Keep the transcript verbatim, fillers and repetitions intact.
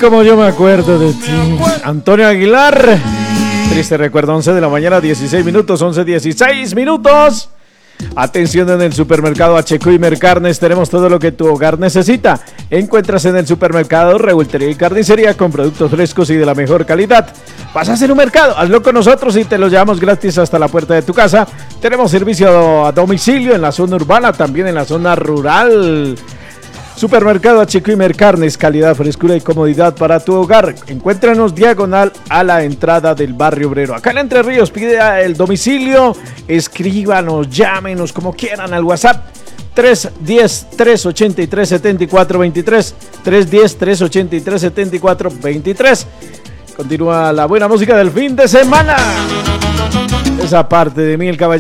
como yo me acuerdo de ti. Antonio Aguilar. Triste recuerdo, once de la mañana, dieciséis minutos, once, dieciséis minutos. Atención, en el supermercado H Q y Mercarnes tenemos todo lo que tu hogar necesita. Encuentras en el supermercado revoltería y carnicería con productos frescos y de la mejor calidad. Vas a hacer un mercado, hazlo con nosotros y te lo llevamos gratis hasta la puerta de tu casa. Tenemos servicio a domicilio en la zona urbana, también en la zona rural. Supermercado H Q y Mercarnes, calidad, frescura y comodidad para tu hogar. Encuéntranos diagonal a la entrada del barrio obrero. Acá en Entre Ríos, pide el domicilio, escríbanos, llámenos como quieran al WhatsApp tres uno cero, tres ocho tres, siete cuatro dos tres, tres uno cero, tres ocho tres, siete cuatro dos tres. Continúa la buena música del fin de semana. Esa parte de mí, el caballero.